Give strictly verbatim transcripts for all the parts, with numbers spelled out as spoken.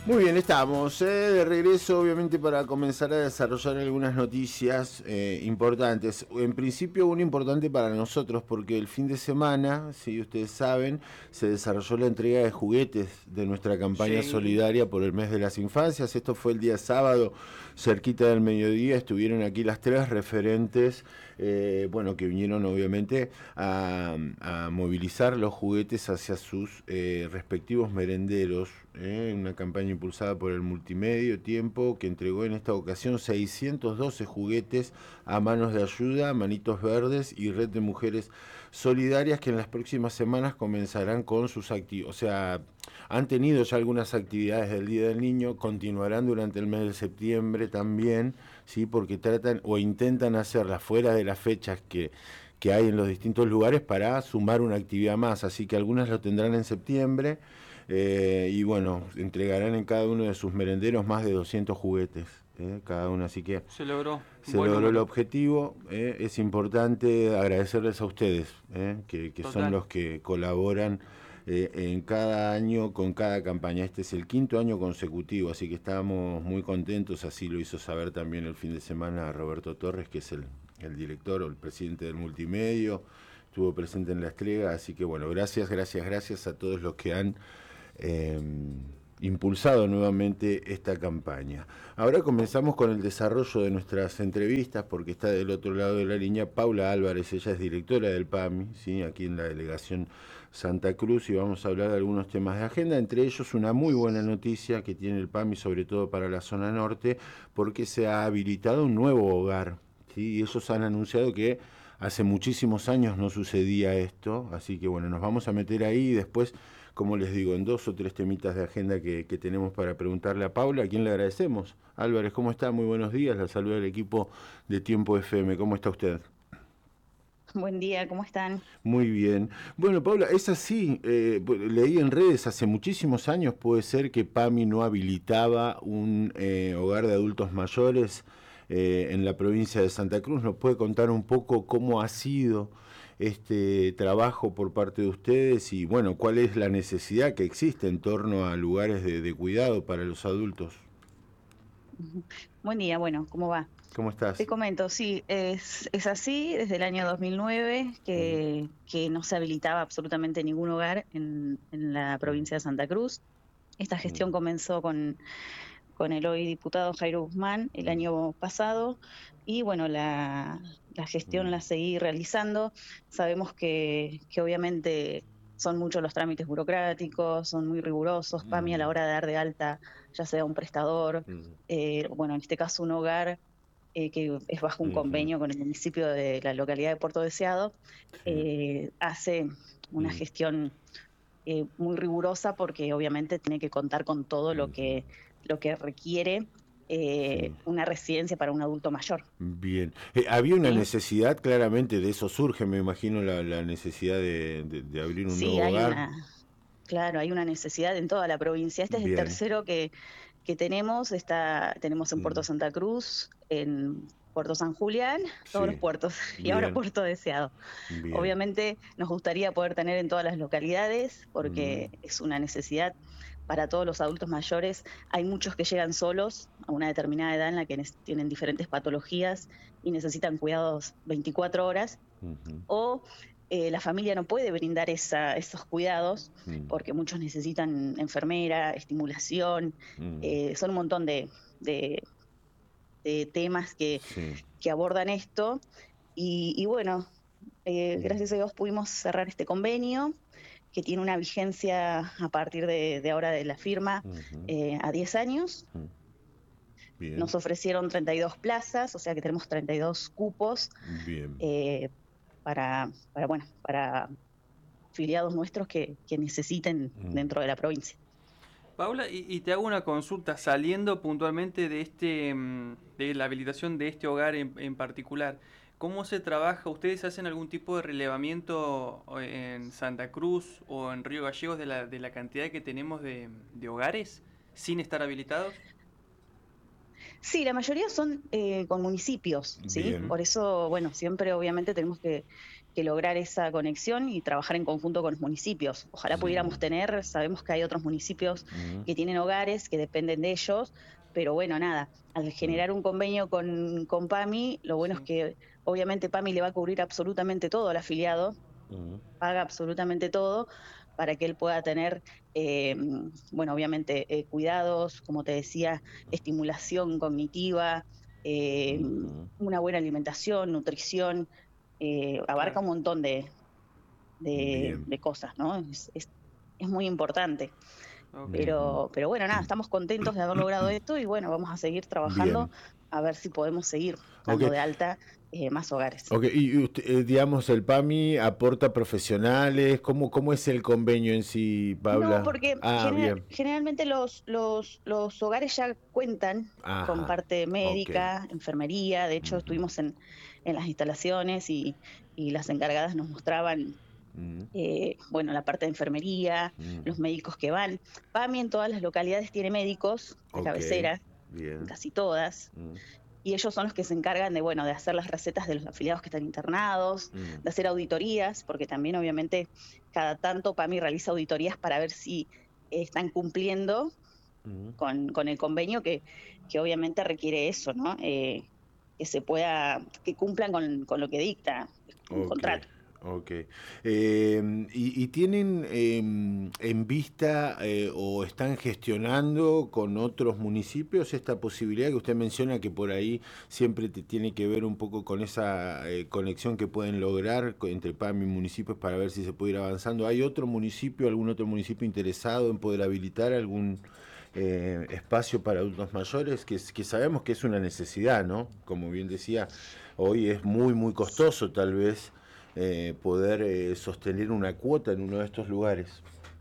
Muy bien, estamos eh, de regreso, obviamente, para comenzar a desarrollar algunas noticias eh, importantes. En principio, una importante para nosotros, porque el fin de semana, si ustedes saben, se desarrolló la entrega de juguetes de nuestra campaña Sí. solidaria por el mes de las infancias. Esto fue el día sábado, cerquita del mediodía. Estuvieron aquí las tres referentes, eh, bueno, que vinieron, obviamente, a, a movilizar los juguetes hacia sus eh, respectivos merenderos. Eh, una campaña impulsada por el Multimedio Tiempo, que entregó en esta ocasión seiscientos doce juguetes a Manos de Ayuda, Manitos Verdes y Red de Mujeres Solidarias, que en las próximas semanas comenzarán con sus actividades. O sea, han tenido ya algunas actividades del Día del Niño, continuarán durante el mes de septiembre también, ¿sí? Porque tratan o intentan hacerlas fuera de las fechas que que hay en los distintos lugares para sumar una actividad más, así que algunas lo tendrán en septiembre. Eh, y bueno, entregarán en cada uno de sus merenderos más de doscientos juguetes, eh, cada uno, así que Se logró, un se buen logró el número, objetivo. Eh, es importante agradecerles a ustedes, eh, que, que son total. los que colaboran eh, en cada año con cada campaña. Este es el quinto año consecutivo, así que estamos muy contentos, así lo hizo saber también el fin de semana Roberto Torres, que es el, el director o el presidente del Multimedio, estuvo presente en la entrega, así que bueno, gracias, gracias, gracias a todos los que han eh, impulsado nuevamente esta campaña. Ahora comenzamos con el desarrollo de nuestras entrevistas, porque está del otro lado de la línea Paula Álvarez. Ella es directora del P A M I, ¿sí? Aquí en la delegación Santa Cruz, y vamos a hablar de algunos temas de agenda, entre ellos una muy buena noticia que tiene el P A M I, sobre todo para la zona norte, porque se ha habilitado un nuevo hogar, ¿sí? Y ellos han anunciado que hace muchísimos años no sucedía esto, así que bueno, nos vamos a meter ahí y después, como les digo, en dos o tres temitas de agenda que, que tenemos para preguntarle a Paula, a quien le agradecemos. Álvarez, ¿cómo está? Muy buenos días, la saluda del equipo de Tiempo F M, ¿cómo está usted? Buen día, ¿cómo están? Muy bien. Bueno, Paula, es así, eh, leí en redes hace muchísimos años, puede ser que P A M I no habilitaba un eh, hogar de adultos mayores eh, en la provincia de Santa Cruz. ¿Nos puede contar un poco cómo ha sido este trabajo por parte de ustedes y, bueno, cuál es la necesidad que existe en torno a lugares de, de cuidado para los adultos? Ujú. Buen día, bueno, ¿cómo va? ¿Cómo Te estás? comento, sí, es, es así desde el año dos mil nueve Mm, que, que no se habilitaba absolutamente ningún hogar en, en la mm, provincia de Santa Cruz. Esta mm, gestión comenzó con, con el hoy diputado Jairo Guzmán el mm, año pasado y bueno, la, la gestión mm, la seguí realizando. Sabemos que, que obviamente son muchos los trámites burocráticos, son muy rigurosos. P A M I a la mm, hora de dar de alta, ya sea un prestador, mm, eh, bueno, en este caso un hogar, eh, que es bajo un mm, mm, convenio con el municipio de la localidad de Puerto Deseado, sí. eh, hace una Mm, gestión eh, muy rigurosa porque obviamente tiene que contar con todo lo mm, que, lo que requiere eh, sí. una residencia para un adulto mayor. Bien. Eh, había una ¿Sí? necesidad, claramente, de eso surge, me imagino, la, la necesidad de, de, de abrir un Sí, nuevo hay hogar. una, claro, hay una necesidad en toda la provincia. Este es el Bien. tercero que, que tenemos. Está, tenemos en Puerto Mm, Santa Cruz, en Puerto San Julián, todos los sí. puertos, y ahora Bien. Puerto Deseado. Bien. Obviamente nos gustaría poder tener en todas las localidades Mm, porque es una necesidad para todos los adultos mayores. Hay muchos que llegan solos a una determinada edad en la que tienen diferentes patologías y necesitan cuidados veinticuatro horas, ujú, o eh, la familia no puede brindar esa, esos cuidados mm, porque muchos necesitan enfermera, estimulación, mm, eh, son un montón de, de, de temas que, sí. que abordan esto. Y, y bueno, eh, Mm, gracias a Dios pudimos cerrar este convenio que tiene una vigencia a partir de, de ahora de la firma, ujú, eh, a diez años. mm, bien. Nos ofrecieron treinta y dos plazas, o sea que tenemos treinta y dos cupos Bien. eh, para, para, bueno, para afiliados nuestros que, que necesiten Mm. dentro de la provincia. Paula, y, y te hago una consulta, saliendo puntualmente de este mm, de la habilitación de este hogar en, en particular. ¿Cómo se trabaja? ¿Ustedes hacen algún tipo de relevamiento en Santa Cruz o en Río Gallegos de la, de la cantidad que tenemos de, de hogares sin estar habilitados? Sí, la mayoría son eh, con municipios, ¿sí? Bien. Por eso, bueno, siempre obviamente tenemos que, que lograr esa conexión y trabajar en conjunto con los municipios. Ojalá pudiéramos tener, sabemos que hay otros municipios Mm, que tienen hogares que dependen de ellos, pero bueno, nada, al generar un convenio con, con PAMI, lo bueno es Sí, que obviamente PAMI le va a cubrir absolutamente todo al afiliado, mm, paga absolutamente todo para que él pueda tener, eh, bueno, obviamente eh, cuidados, como te decía, estimulación cognitiva, eh, mm, una buena alimentación, nutrición, eh, abarca claro. un montón de, de, bien, de cosas, ¿no? Es, es, es muy importante. Ok. ujú, Pero, pero bueno, nada, estamos contentos de haber logrado esto y bueno, vamos a seguir trabajando bien. a ver si podemos seguir Ok, dando de alta eh, más hogares. ok. Y y usted, eh, digamos, el PAMI aporta profesionales. ¿Cómo, cómo es el convenio en sí, No, Paula? porque Ah, gener- bien. generalmente los, los, los hogares ya cuentan con Ajá, parte ok. médica, enfermería. De hecho, Ujú, estuvimos en, en las instalaciones y, y las encargadas nos mostraban, mm, eh, bueno, la parte de enfermería, mm, los médicos que van. PAMI en todas las localidades tiene médicos de ok, cabecera, en bien. casi todas. Mm, Y ellos son los que se encargan de, bueno, de hacer las recetas de los afiliados que están internados, mm, de hacer auditorías, porque también obviamente cada tanto PAMI realiza auditorías para ver si están cumpliendo mm, con, con el convenio que, que obviamente requiere eso, ¿no? Eh, que se pueda, que cumplan con, con lo que dicta un ok, contrato. ok. Eh, y, y tienen em, en vista eh, o están gestionando con otros municipios esta posibilidad que usted menciona que por ahí siempre te tiene que ver un poco con esa eh, conexión que pueden lograr co- entre PAMI y municipios para ver si se puede ir avanzando? ¿Hay otro municipio, algún otro municipio interesado en poder habilitar algún eh, espacio para adultos mayores? Que, es- que sabemos que es una necesidad, ¿no? Como bien decía, hoy es muy, muy costoso tal vez eh, poder eh, sostener una cuota en uno de estos lugares.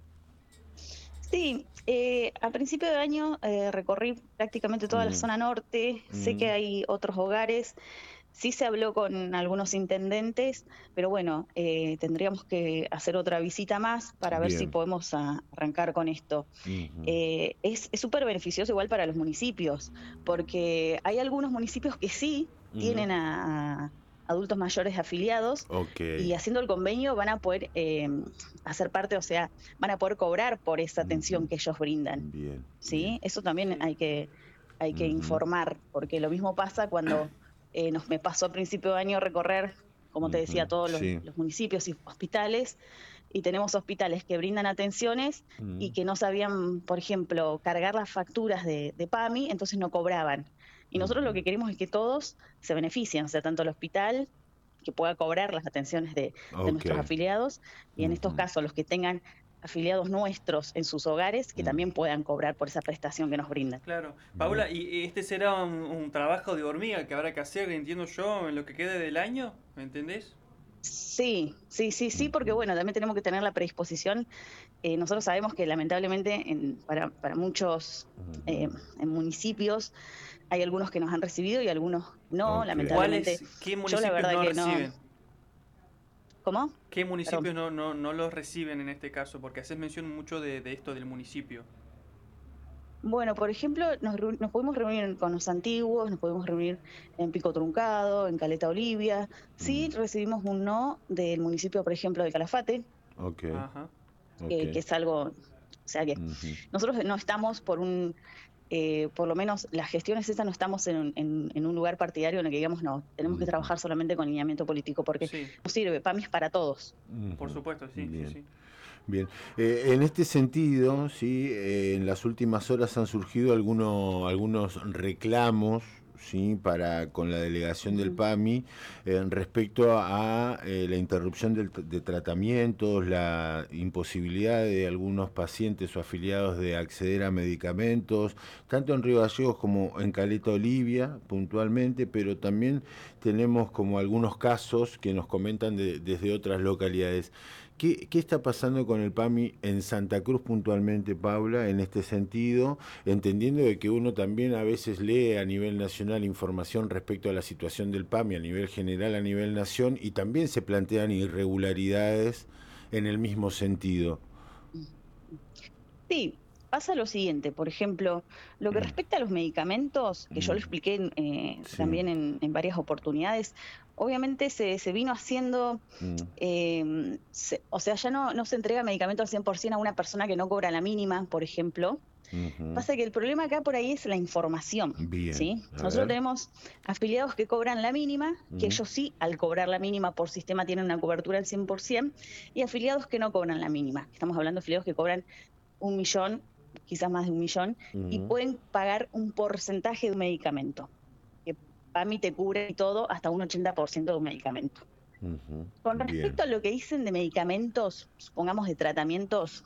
Sí, eh, a principio de año eh, recorrí prácticamente toda la Mm, zona norte, sé que mm, hay otros hogares. Sí se habló con algunos intendentes, pero bueno, eh, tendríamos que hacer otra visita más para ver si bien. podemos a- arrancar con esto. Ujú, Eh, es es súper beneficioso igual para los municipios, porque hay algunos municipios que sí ujú. tienen a, a adultos mayores afiliados Ok. y haciendo el convenio van a poder eh, hacer parte, o sea, van a poder cobrar por esa atención Ujú. que ellos brindan, Bien, bien. ¿sí? Eso también Sí. hay que, hay que Ujú, informar, porque lo mismo pasa cuando eh, nos, me pasó a principio de año recorrer, como te decía, ujú. todos los, Sí. los municipios y hospitales, y tenemos hospitales que brindan atenciones y Mm, que no sabían, por ejemplo, cargar las facturas de, de PAMI, entonces no cobraban. Y nosotros lo ujú. que queremos es que todos se beneficien, o sea, tanto el hospital que pueda cobrar las atenciones de, de Ok. nuestros afiliados y en estos Ujú, casos los que tengan afiliados nuestros en sus hogares que mm. también puedan cobrar por esa prestación que nos brindan. Claro. Bien. Paula, ¿y este será un, un trabajo de hormiga que habrá que hacer, entiendo yo, en lo que quede del año? ¿Me entendés? Sí, sí, sí, sí, porque Ujú, bueno, también tenemos que tener la predisposición. Eh, nosotros sabemos que lamentablemente en, para, para muchos ujú. eh, en municipios hay algunos que nos han recibido y algunos no, Ok. lamentablemente. ¿Cuáles, qué Yo la municipios verdad no que no. reciben? ¿Cómo? ¿Qué Perdón. municipios no, no, no los reciben en este caso? Porque haces mención mucho de, de esto del municipio. Bueno, por ejemplo, nos, reu- nos pudimos reunir con los antiguos, nos pudimos reunir en Pico Truncado, en Caleta Olivia. Sí Mm, recibimos un no del municipio, por ejemplo, de Calafate, ok. Ajá. Ok. que, que es algo, o sea que Ujú, nosotros no estamos por un, eh, por lo menos las gestiones estas no estamos en, un- en, en un lugar partidario en el que digamos no, tenemos que ujú, trabajar solamente con lineamiento político, porque Sí, no sirve, PAMI es para todos. por ujú. supuesto, sí, sí, Bien. sí. Bien, eh, en este sentido, sí, eh, en las últimas horas han surgido algunos, algunos reclamos, sí, para con la delegación del Ujú. PAMI eh, respecto a eh, la interrupción del tr- de tratamientos, la imposibilidad de algunos pacientes o afiliados de acceder a medicamentos, tanto en Río Gallegos como en Caleta Olivia, puntualmente, pero también tenemos como algunos casos que nos comentan de- desde otras localidades. ¿Qué, qué está pasando con el PAMI en Santa Cruz puntualmente, Paula, en este sentido? Entendiendo de que uno también a veces lee a nivel nacional información respecto a la situación del PAMI a nivel general, a nivel nación, y también se plantean irregularidades en el mismo sentido. Sí, pasa lo siguiente, por ejemplo, lo que respecta a los medicamentos, que yo lo Mm, expliqué eh, sí. también en, en varias oportunidades, obviamente se, se vino haciendo, mm. eh, se, o sea, ya no, no se entrega medicamento al cien por ciento a una persona que no cobra la mínima, por ejemplo. Uh-huh. Pasa que el problema acá por ahí es la información. Bien, ¿sí? Nosotros ver. tenemos afiliados que cobran la mínima, uh-huh. que ellos sí, al cobrar la mínima por sistema tienen una cobertura al cien por ciento, y afiliados que no cobran la mínima. Estamos hablando de afiliados que cobran un millón, quizás más de un millón, uh-huh. y pueden pagar un porcentaje de un medicamento. Que PAMI te cubre y todo hasta un ochenta por ciento de un medicamento. Uh-huh. Con respecto Bien. a lo que dicen de medicamentos, supongamos de tratamientos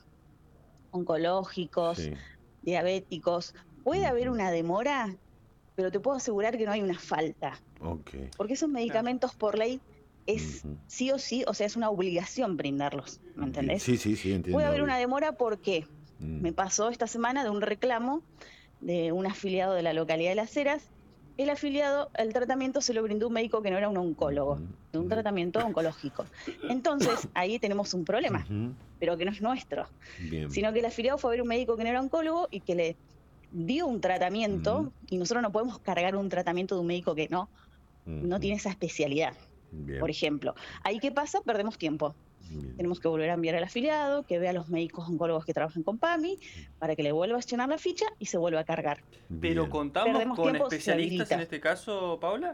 oncológicos, sí. diabéticos, puede uh-huh. haber una demora, pero te puedo asegurar que no hay una falta. Okay. Porque esos medicamentos por ley es uh-huh. sí o sí, o sea, es una obligación brindarlos, ¿me entendés? Sí, sí, sí, entiendo. Puede haber una demora porque uh-huh. me pasó esta semana de un reclamo de un afiliado de la localidad de Las Heras. El afiliado, el tratamiento se lo brindó un médico que no era un oncólogo, uh-huh. de un tratamiento oncológico. Entonces, ahí tenemos un problema, uh-huh. pero que no es nuestro, Bien. sino que el afiliado fue a ver un médico que no era oncólogo y que le dio un tratamiento, uh-huh. y nosotros no podemos cargar un tratamiento de un médico que no, uh-huh. no tiene esa especialidad. Bien. Por ejemplo, ¿ahí qué pasa? Perdemos tiempo. Bien. Tenemos que volver a enviar al afiliado, que vea a los médicos oncólogos que trabajan con PAMI, para que le vuelva a llenar la ficha y se vuelva a cargar. ¿Pero Bien. contamos Perdemos con tiempo, especialistas en este caso, Paula?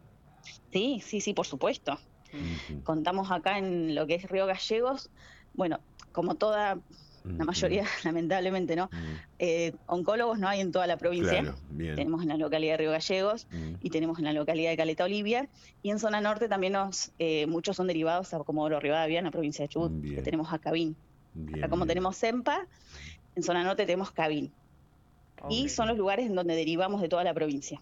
Sí, sí, sí, por supuesto. Uh-huh. Contamos acá en lo que es Río Gallegos, bueno, como toda, uh-huh. la mayoría, lamentablemente, ¿no? Uh-huh. Eh, oncólogos no hay en toda la provincia. Claro, bien. Tenemos en la localidad de Río Gallegos uh-huh. y tenemos en la localidad de Caleta Olivia. Y en zona norte también nos, eh, muchos son derivados a Comodoro Rivadavia, en la provincia de Chubut, bien. que tenemos a Cabín. Bien, acá como bien. tenemos CEMPA, en zona norte tenemos Cabín. Okay. Y son los lugares en donde derivamos de toda la provincia.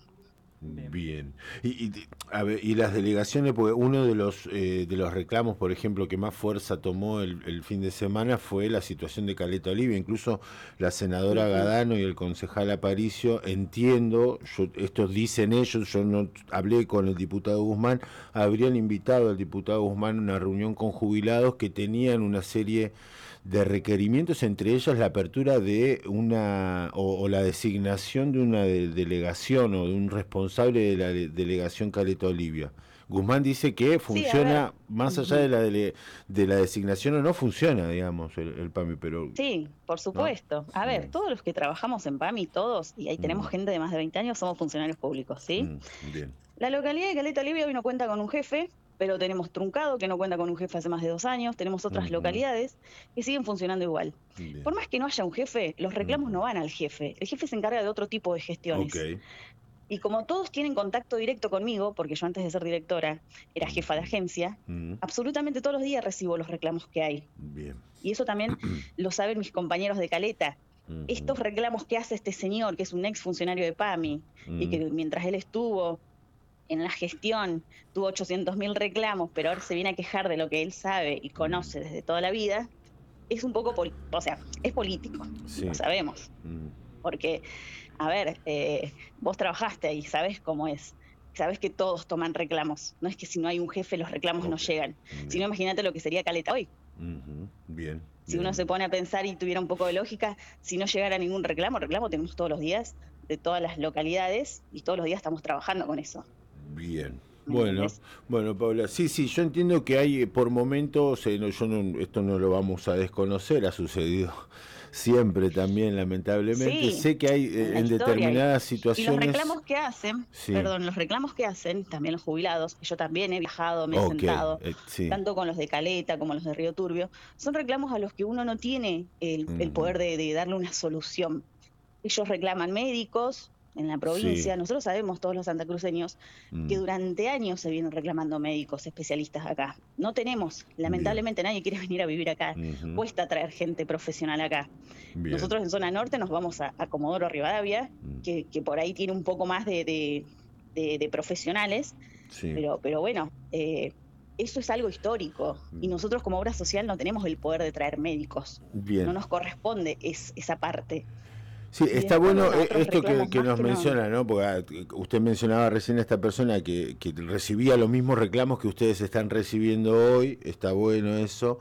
Bien. Y, y, a ver, y las delegaciones, porque uno de los eh, de los reclamos, por ejemplo, que más fuerza tomó el, el fin de semana fue la situación de Caleta Olivia. Incluso la senadora uh-huh. Gadano y el concejal Aparicio, entiendo, yo, esto dicen ellos, yo no hablé con el diputado Guzmán, habrían invitado al diputado Guzmán a una reunión con jubilados que tenían una serie de requerimientos, entre ellas la apertura de una o, o la designación de una de, delegación o de un responsable de la de, delegación Caleta Olivia. Guzmán dice que funciona, sí, más allá de la de, de la designación o no funciona, digamos, el, el PAMI, pero... Sí, por supuesto. ¿No? A ver, sí. todos los que trabajamos en PAMI, todos, y ahí tenemos mm. gente de más de veinte años, somos funcionarios públicos, ¿sí? Mm, bien. La localidad de Caleta Olivia hoy no cuenta con un jefe, pero tenemos Truncado, que no cuenta con un jefe hace más de dos años, tenemos otras uh-huh. localidades que siguen funcionando igual. Bien. Por más que no haya un jefe, los reclamos uh-huh. no van al jefe, el jefe se encarga de otro tipo de gestiones. Okay. Y como todos tienen contacto directo conmigo, porque yo antes de ser directora era jefa de agencia, uh-huh. absolutamente todos los días recibo los reclamos que hay. Bien. Y eso también lo saben mis compañeros de Caleta. Uh-huh. Estos reclamos que hace este señor, que es un ex funcionario de PAMI, uh-huh. y que mientras él estuvo en la gestión tuvo ochocientos mil reclamos, pero ahora se viene a quejar de lo que él sabe y conoce desde toda la vida, es un poco, poli- o sea, es político, sí. lo sabemos. Mm. Porque, a ver, eh, vos trabajaste ahí, sabés cómo es, sabés que todos toman reclamos, no es que si no hay un jefe los reclamos okay. no llegan, bien. Si no imagínate lo que sería Caleta hoy. Uh-huh. Bien. Si bien. uno se pone a pensar y tuviera un poco de lógica, si no llegara ningún reclamo, reclamo tenemos todos los días de todas las localidades y todos los días estamos trabajando con eso. Bien. Bueno, bueno, Paula, sí, sí, yo entiendo que hay por momentos, eh, no, yo no, esto no lo vamos a desconocer, ha sucedido siempre también, lamentablemente. Sí, sé que hay eh, en, en determinadas situaciones... Y los reclamos que hacen, sí. perdón, los reclamos que hacen, también los jubilados, yo también he viajado, me he okay, sentado, eh, sí. tanto con los de Caleta como los de Río Turbio, son reclamos a los que uno no tiene el, mm. el poder de, de darle una solución. Ellos reclaman médicos en la provincia, sí. nosotros sabemos todos los santacruceños mm. que durante años se vienen reclamando médicos especialistas acá. No tenemos, lamentablemente Bien. Nadie quiere venir a vivir acá, uh-huh. cuesta traer gente profesional acá. Bien. Nosotros en zona norte nos vamos a, a Comodoro Rivadavia, mm. que, que por ahí tiene un poco más de, de, de, de profesionales, sí. pero, pero bueno, eh, eso es algo histórico y nosotros como obra social no tenemos el poder de traer médicos, Bien. No nos corresponde es, esa parte. Sí, está bueno esto que, que nos que menciona, no. ¿no? Porque usted mencionaba recién a esta persona que, que recibía los mismos reclamos que ustedes están recibiendo hoy, está bueno eso.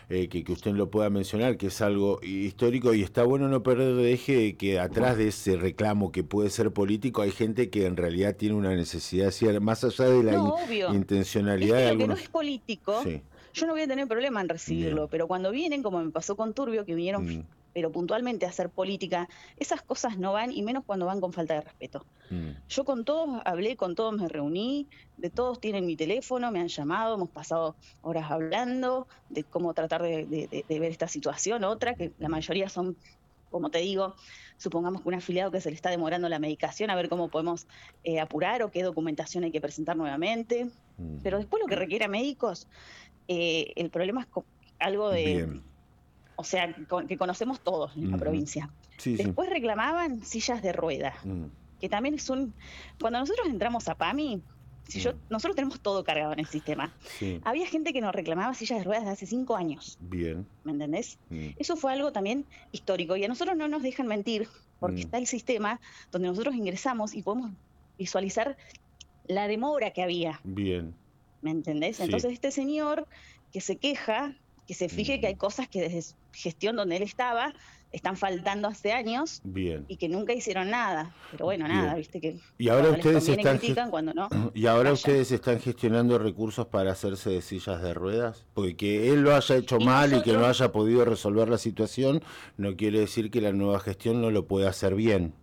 eh, que, que usted lo pueda mencionar, que es algo histórico y está bueno no perder de eje que atrás de ese reclamo que puede ser político hay gente que en realidad tiene una necesidad, más allá de la no, in, obvio. intencionalidad es que de lo algunos... que no es político, sí. Yo no voy a tener problema en recibirlo, Bien. Pero cuando vienen, como me pasó con Turbio, que vinieron... Mm. pero puntualmente a hacer política, esas cosas no van, y menos cuando van con falta de respeto. Mm. Yo con todos hablé, con todos me reuní, de todos tienen mi teléfono, me han llamado, hemos pasado horas hablando de cómo tratar de, de, de ver esta situación, otra, que la mayoría son, como te digo, supongamos que un afiliado que se le está demorando la medicación, a ver cómo podemos eh, apurar o qué documentación hay que presentar nuevamente. Mm. Pero después lo que requiera médicos, eh, el problema es algo de... Bien. O sea, que conocemos todos en la uh-huh. provincia. Sí, Después sí. reclamaban sillas de rueda, uh-huh. que también es un... Cuando nosotros entramos a PAMI, si uh-huh. yo, nosotros tenemos todo cargado en el sistema. Sí. Había gente que nos reclamaba sillas de ruedas de hace cinco años. Bien. ¿Me entendés? Uh-huh. Eso fue algo también histórico. Y a nosotros no nos dejan mentir, porque uh-huh. está el sistema donde nosotros ingresamos y podemos visualizar la demora que había. Bien. ¿Me entendés? Sí. Entonces este señor que se queja... que se fije que hay cosas que desde gestión donde él estaba están faltando hace años. Bien. Y que nunca hicieron nada. Pero bueno, Bien. nada, viste que y ahora ustedes están critican cuando no. Y ahora vayan. Ustedes están gestionando recursos para hacerse de sillas de ruedas, porque que él lo haya hecho y mal nosotros... y que no haya podido resolver la situación no quiere decir que la nueva gestión no lo pueda hacer bien.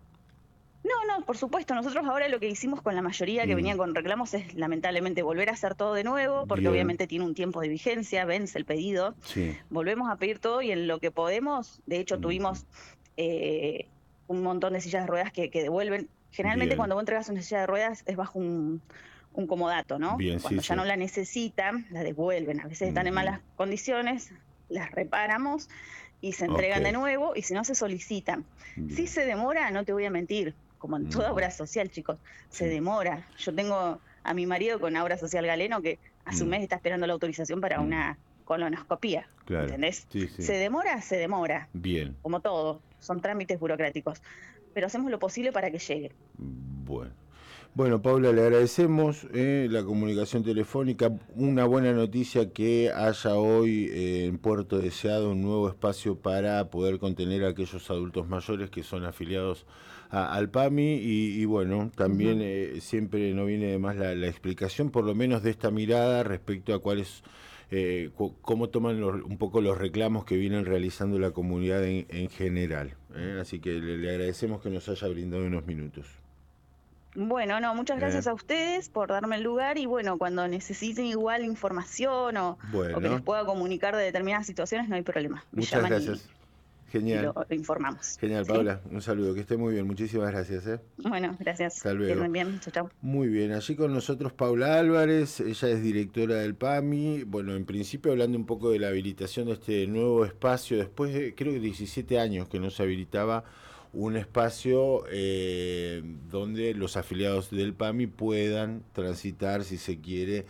No, no, por supuesto. Nosotros ahora lo que hicimos con la mayoría que mm. venían con reclamos es lamentablemente volver a hacer todo de nuevo, porque Bien. obviamente tiene un tiempo de vigencia, vence el pedido. Sí. Volvemos a pedir todo y en lo que podemos, de hecho mm. tuvimos eh, un montón de sillas de ruedas que, que devuelven. Generalmente Bien. cuando vos entregas una silla de ruedas es bajo un, un comodato, ¿no? Bien, cuando sí, ya sí. no la necesitan, la devuelven. A veces mm. están en malas condiciones, las reparamos y se entregan okay. de nuevo, y si no se solicitan. Bien. Si se demora, no te voy a mentir, como en toda obra social, chicos, se sí. demora. Yo tengo a mi marido con Obra Social Galeno que hace mm. un mes está esperando la autorización para mm. una colonoscopía, claro. ¿entendés? Sí, sí. Se demora, se demora. Bien. Como todo, son trámites burocráticos. Pero hacemos lo posible para que llegue. Bueno. Bueno, Paula, le agradecemos eh, la comunicación telefónica. Una buena noticia que haya hoy eh, en Puerto Deseado un nuevo espacio para poder contener a aquellos adultos mayores que son afiliados a, al PAMI. Y, y bueno, también uh-huh. eh, siempre no viene de más la, la explicación, por lo menos de esta mirada respecto a cuáles, eh, cu- cómo toman los, un poco los reclamos que vienen realizando la comunidad en, en general. Eh. Así que le, le agradecemos que nos haya brindado unos minutos. Bueno, no, muchas gracias eh. a ustedes por darme el lugar y bueno, cuando necesiten igual información o, bueno. o que les pueda comunicar de determinadas situaciones, no hay problema. Me muchas gracias. Y, Genial. Y lo, lo informamos. Genial, Paula. ¿Sí? Un saludo, que esté muy bien. Muchísimas gracias. ¿eh? Bueno, gracias. Hasta luego. Que bien. Chau, chau. Muy bien, allí con nosotros Paula Álvarez, ella es directora del PAMI. Bueno, en principio hablando un poco de la habilitación de este nuevo espacio, después de creo que diecisiete años que no se habilitaba un espacio eh, donde los afiliados del PAMI puedan transitar, si se quiere,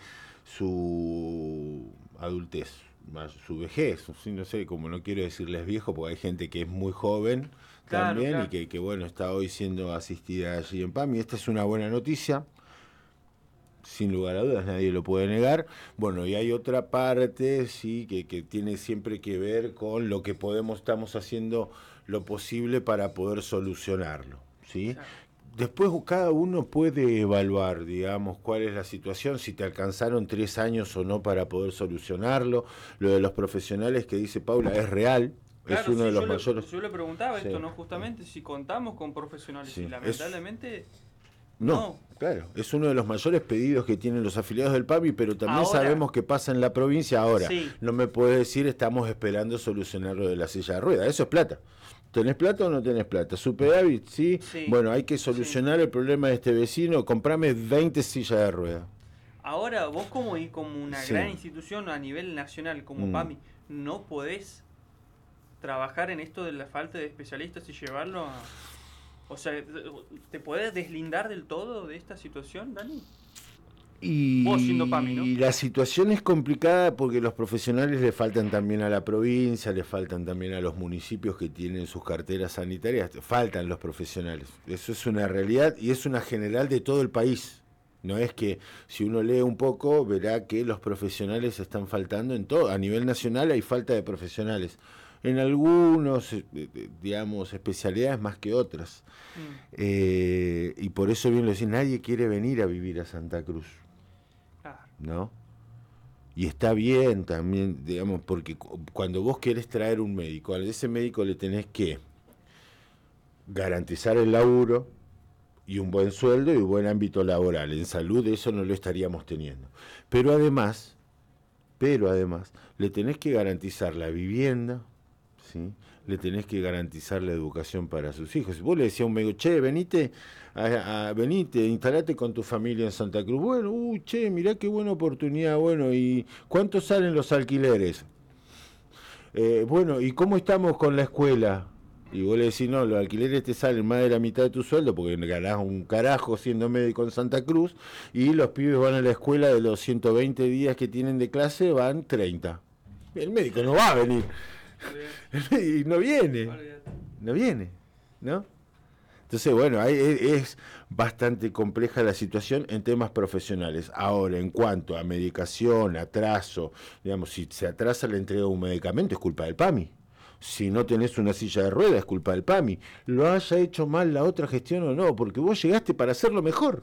su adultez, su vejez, no sé, como no quiero decirles viejo, porque hay gente que es muy joven claro, también claro. y que, que, bueno, está hoy siendo asistida allí en PAMI. Esta es una buena noticia, sin lugar a dudas, nadie lo puede negar. Bueno, y hay otra parte, sí, que, que tiene siempre que ver con lo que podemos, estamos haciendo lo posible para poder solucionarlo, ¿sí? Claro. Después cada uno puede evaluar, digamos, cuál es la situación, si te alcanzaron tres años o no para poder solucionarlo. Lo de los profesionales que dice Paula es real, claro, es uno sí, de los yo mayores... Le, yo le preguntaba sí. esto, ¿no? Justamente, si contamos con profesionales, sí. y lamentablemente... Es... No, no, claro, es uno de los mayores pedidos que tienen los afiliados del PAMI, pero también ahora, sabemos que pasa en la provincia. Ahora, sí. no me puede decir estamos esperando solucionar lo de la silla de ruedas, eso es plata. ¿Tenés plata o no tenés plata? ¿Superávit? ¿Sí? sí. Bueno, hay que solucionar sí. el problema de este vecino, comprame veinte sillas de ruedas. Ahora, vos como, como una sí. gran institución a nivel nacional, como mm. PAMI, ¿no podés trabajar en esto de la falta de especialistas y llevarlo a... O sea, ¿te podés deslindar del todo de esta situación, Dani? Y vos siendo PAMI, ¿no? La situación es complicada porque los profesionales le faltan también a la provincia, le faltan también a los municipios que tienen sus carteras sanitarias, faltan los profesionales. Eso es una realidad y es una general de todo el país. No es que si uno lee un poco, verá que los profesionales están faltando en todo. A nivel nacional hay falta de profesionales. En algunos, digamos, especialidades más que otras. Mm. Eh, y por eso bien lo decís, nadie quiere venir a vivir a Santa Cruz. Claro. ¿No? Y está bien también, digamos, porque cuando vos querés traer un médico, a ese médico le tenés que garantizar el laburo y un buen sueldo y un buen ámbito laboral. En salud eso no lo estaríamos teniendo. Pero además, pero además, le tenés que garantizar la vivienda, ¿sí? Le tenés que garantizar la educación para sus hijos. Si vos le decías a un médico, che, venite, a, a, venite, instalate con tu familia en Santa Cruz. Bueno, uh, che, mirá qué buena oportunidad, bueno, ¿y cuánto salen los alquileres? Eh, bueno, ¿y cómo estamos con la escuela? Y vos le decís, no, los alquileres te salen más de la mitad de tu sueldo porque ganás un carajo siendo médico en Santa Cruz y los pibes van a la escuela de los ciento veinte días que tienen de clase, van treinta. El médico no va a venir. Y no viene, no viene, ¿no? Entonces, bueno, hay, es bastante compleja la situación en temas profesionales. Ahora, en cuanto a medicación, atraso, digamos, si se atrasa la entrega de un medicamento, es culpa del PAMI. Si no tenés una silla de ruedas, es culpa del PAMI. Lo haya hecho mal la otra gestión o no, porque vos llegaste para hacerlo mejor.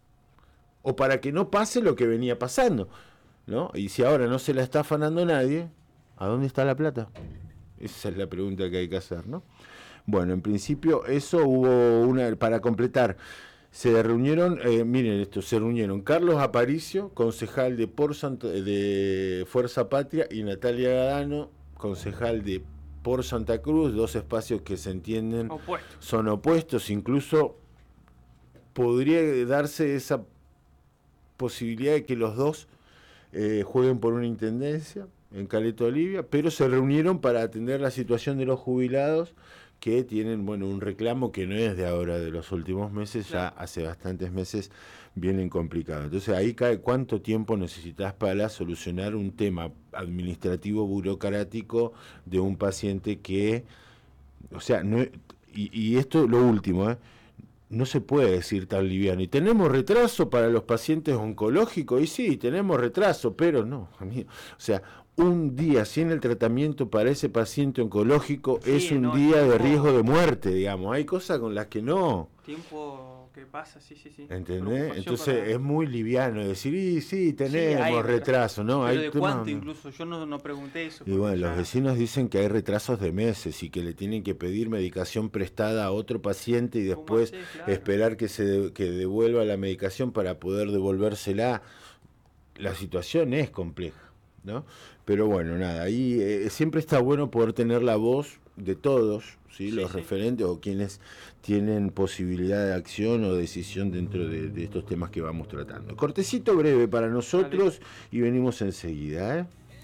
O para que no pase lo que venía pasando, ¿no? Y si ahora no se la está afanando nadie, ¿a dónde está la plata? Esa es la pregunta que hay que hacer, ¿no? Bueno, en principio eso hubo una, para completar, se reunieron, eh, miren esto, se reunieron Carlos Aparicio, concejal de, Por Santa, de Fuerza Patria, y Natalia Gadano, concejal de Por Santa Cruz, dos espacios que se entienden Opuesto. son opuestos, incluso podría darse esa posibilidad de que los dos eh, jueguen por una intendencia en Caleta Olivia, pero se reunieron para atender la situación de los jubilados que tienen, bueno, un reclamo que no es de ahora, de los últimos meses, claro. Ya hace bastantes meses vienen complicados. Entonces ahí cae cuánto tiempo necesitas para solucionar un tema administrativo burocrático de un paciente que, o sea, no, y, y esto lo último, ¿eh? No se puede decir tan liviano. Y tenemos retraso para los pacientes oncológicos, y sí, tenemos retraso, pero no, amigo. O sea, un día sin el tratamiento para ese paciente oncológico sí, es un no, día tiempo, de riesgo de muerte, digamos. Hay cosas con las que no. Tiempo que pasa, sí, sí, sí. ¿Entendés? Entonces para... es muy liviano decir, y sí, tenemos sí, hay retraso, ¿no? Pero hay, ¿de cuánto no, incluso? Yo no, no pregunté eso. Y bueno, ya... los vecinos dicen que hay retrasos de meses y que le tienen que pedir medicación prestada a otro paciente y después hace, claro. esperar que se de, que devuelva la medicación para poder devolvérsela. La situación es compleja, ¿no? Pero bueno, nada, ahí eh, siempre está bueno poder tener la voz de todos, ¿sí? Sí, los sí. referentes o quienes tienen posibilidad de acción o decisión dentro de, de estos temas que vamos tratando. Cortecito breve para nosotros y venimos enseguida, ¿eh?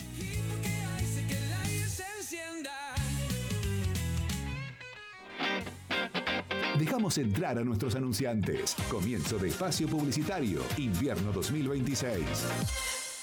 Dejamos entrar a nuestros anunciantes. Comienzo de espacio publicitario, invierno dos mil veintiséis.